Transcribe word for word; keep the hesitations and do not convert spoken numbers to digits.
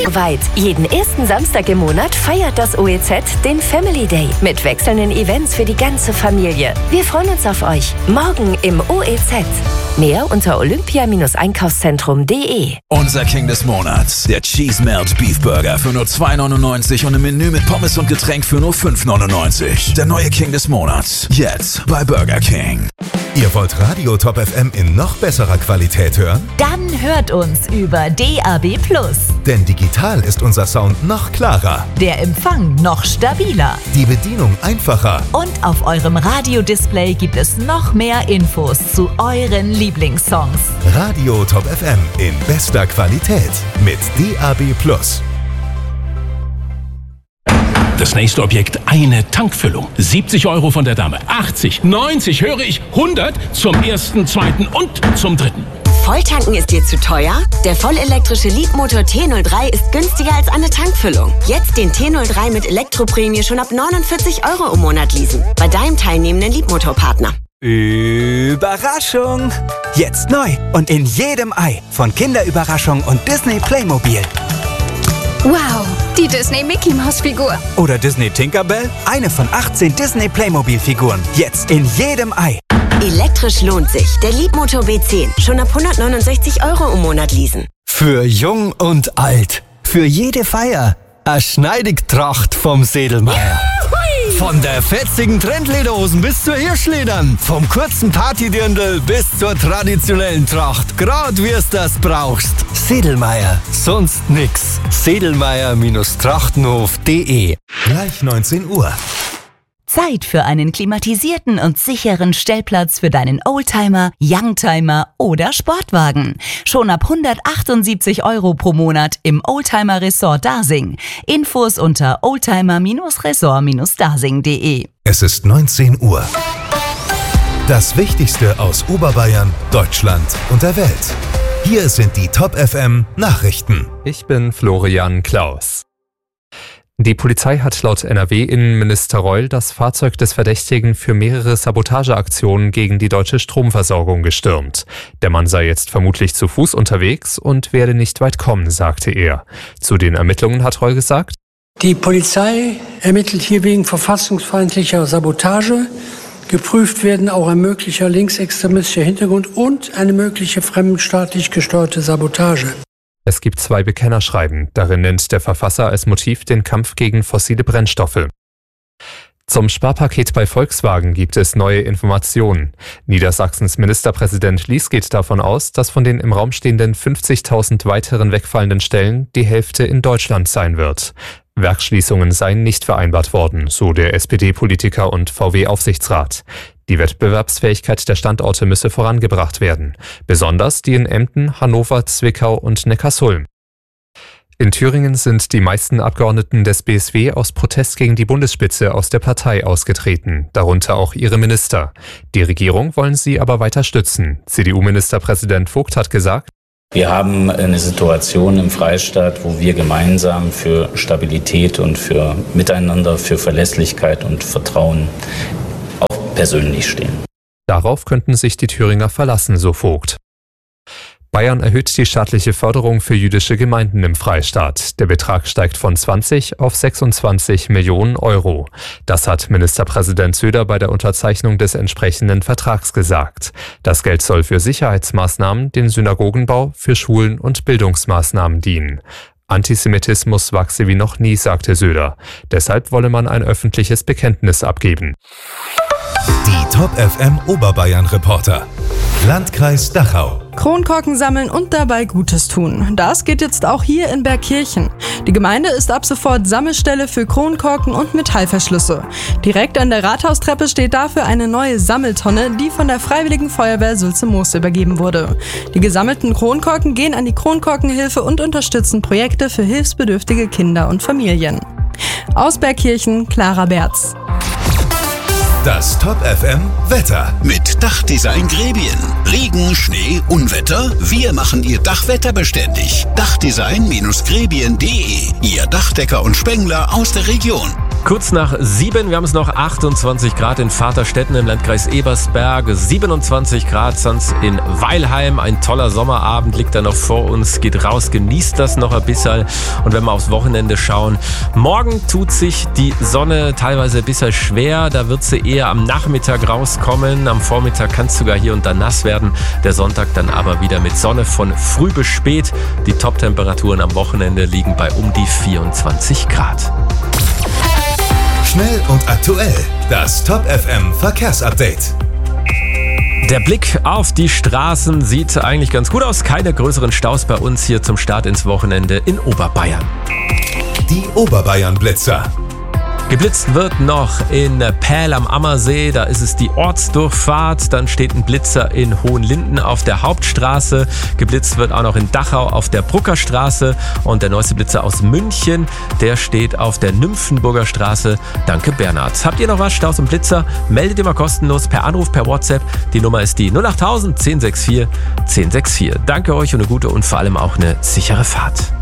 Weit. Jeden ersten Samstag im Monat feiert das O E Z den Family Day mit wechselnden Events für die ganze Familie. Wir freuen uns auf euch. Morgen im O E Z. Mehr unter olympia Einkaufszentrum punkt de. Unser King des Monats. Der Cheese Melt Beef Burger für nur zwei neunundneunzig und im Menü mit Pommes und Getränk für nur fünf neunundneunzig. Der neue King des Monats. Jetzt bei Burger King. Ihr wollt Radio Top F M in noch besserer Qualität hören? Dann hört uns über D A B plus. Denn digital ist unser Sound noch klarer. Der Empfang noch stabiler. Die Bedienung einfacher. Und auf eurem Radiodisplay gibt es noch mehr Infos zu euren Lieblingssongs. Radio Top F M in bester Qualität mit D A B plus. Das nächste Objekt, eine Tankfüllung. siebzig Euro von der Dame, achtzig, neunzig, höre ich, hundert zum ersten, zweiten und zum dritten. Volltanken ist dir zu teuer? Der vollelektrische Leapmotor T null drei ist günstiger als eine Tankfüllung. Jetzt den T null drei mit Elektroprämie schon ab neunundvierzig Euro im Monat leasen. Bei deinem teilnehmenden Leapmotor-Partner. Überraschung! Jetzt neu und in jedem Ei von Kinderüberraschung und Disney Playmobil. Wow, die Disney Mickey Maus Figur. Oder Disney Tinkerbell? Eine von achtzehn Disney Playmobil Figuren. Jetzt in jedem Ei. Elektrisch lohnt sich. Der Leapmotor B zehn. Schon ab hundertneunundsechzig Euro im Monat leasen. Für jung und alt. Für jede Feier. Eine Schneidigtracht vom Sedelmeier. Von der fetzigen Trendlederhosen bis zur Hirschledern. Vom kurzen Partydirndl bis zur traditionellen Tracht. Grad wie es das brauchst. Sedelmeier. Sonst nix. Sedelmeier Trachtenhof punkt de. Gleich neunzehn Uhr. Zeit für einen klimatisierten und sicheren Stellplatz für deinen Oldtimer, Youngtimer oder Sportwagen. Schon ab hundertachtundsiebzig Euro pro Monat im Oldtimer Resort Dasing. Infos unter oldtimer Resort Dasing punkt de. Es ist neunzehn Uhr. Das Wichtigste aus Oberbayern, Deutschland und der Welt. Hier sind die Top F M Nachrichten. Ich bin Florian Klaus. Die Polizei hat laut N R W-Innenminister Reul das Fahrzeug des Verdächtigen für mehrere Sabotageaktionen gegen die deutsche Stromversorgung gestürmt. Der Mann sei jetzt vermutlich zu Fuß unterwegs und werde nicht weit kommen, sagte er. Zu den Ermittlungen hat Reul gesagt: Die Polizei ermittelt hier wegen verfassungsfeindlicher Sabotage. Geprüft werden auch ein möglicher linksextremistischer Hintergrund und eine mögliche fremdenstaatlich gesteuerte Sabotage. Es gibt zwei Bekennerschreiben. Darin nennt der Verfasser als Motiv den Kampf gegen fossile Brennstoffe. Zum Sparpaket bei Volkswagen gibt es neue Informationen. Niedersachsens Ministerpräsident Lies geht davon aus, dass von den im Raum stehenden fünfzigtausend weiteren wegfallenden Stellen die Hälfte in Deutschland sein wird. Werksschließungen seien nicht vereinbart worden, so der S P D-Politiker und V W-Aufsichtsrat. Die Wettbewerbsfähigkeit der Standorte müsse vorangebracht werden, besonders die in Emden, Hannover, Zwickau und Neckarsulm. In Thüringen sind die meisten Abgeordneten des B S W aus Protest gegen die Bundesspitze aus der Partei ausgetreten, darunter auch ihre Minister. Die Regierung wollen sie aber weiter stützen. C D U-Ministerpräsident Vogt hat gesagt: Wir haben eine Situation im Freistaat, wo wir gemeinsam für Stabilität und für Miteinander, für Verlässlichkeit und Vertrauen auch persönlich stehen. Darauf könnten sich die Thüringer verlassen, so Vogt. Bayern erhöht die staatliche Förderung für jüdische Gemeinden im Freistaat. Der Betrag steigt von zwanzig auf sechsundzwanzig Millionen Euro. Das hat Ministerpräsident Söder bei der Unterzeichnung des entsprechenden Vertrags gesagt. Das Geld soll für Sicherheitsmaßnahmen, den Synagogenbau, für Schulen und Bildungsmaßnahmen dienen. Antisemitismus wachse wie noch nie, sagte Söder. Deshalb wolle man ein öffentliches Bekenntnis abgeben. Die Top F M Oberbayern Reporter. Landkreis Dachau. Kronkorken sammeln und dabei Gutes tun. Das geht jetzt auch hier in Bergkirchen. Die Gemeinde ist ab sofort Sammelstelle für Kronkorken und Metallverschlüsse. Direkt an der Rathaustreppe steht dafür eine neue Sammeltonne, die von der Freiwilligen Feuerwehr Sulze-Moos übergeben wurde. Die gesammelten Kronkorken gehen an die Kronkorkenhilfe und unterstützen Projekte für hilfsbedürftige Kinder und Familien. Aus Bergkirchen, Clara Berz. Das Top F M Wetter. Mit Dachdesign Grebien. Regen, Schnee, Unwetter. Wir machen Ihr Dach wetterbeständig. Dachdesign Grebien punkt de. Ihr Dachdecker und Spengler aus der Region. Kurz nach sieben, wir haben es noch achtundzwanzig Grad in Vaterstetten im Landkreis Ebersberg, siebenundzwanzig Grad sonst in Weilheim. Ein toller Sommerabend liegt da noch vor uns. Geht raus, genießt das noch ein bisschen. Und wenn wir aufs Wochenende schauen, morgen tut sich die Sonne teilweise ein bisschen schwer. Da wird sie eher am Nachmittag rauskommen. Am Vormittag kann es sogar hier und da nass werden. Der Sonntag dann aber wieder mit Sonne von früh bis spät. Die Top-Temperaturen am Wochenende liegen bei um die vierundzwanzig Grad. Schnell und aktuell. Das Top F M Verkehrsupdate. Der Blick auf die Straßen sieht eigentlich ganz gut aus. Keine größeren Staus bei uns hier zum Start ins Wochenende in Oberbayern. Die Oberbayern-Blitzer. Geblitzt wird noch in Pähl am Ammersee, da ist es die Ortsdurchfahrt. Dann steht ein Blitzer in Hohenlinden auf der Hauptstraße. Geblitzt wird auch noch in Dachau auf der Bruckerstraße. Und der neueste Blitzer aus München, der steht auf der Nymphenburger Straße. Danke, Bernhard. Habt ihr noch was, Staus und Blitzer? Meldet ihr mal kostenlos per Anruf, per WhatsApp. Die Nummer ist die null acht null null eins null sechs vier eins null sechs vier. Danke euch und eine gute und vor allem auch eine sichere Fahrt.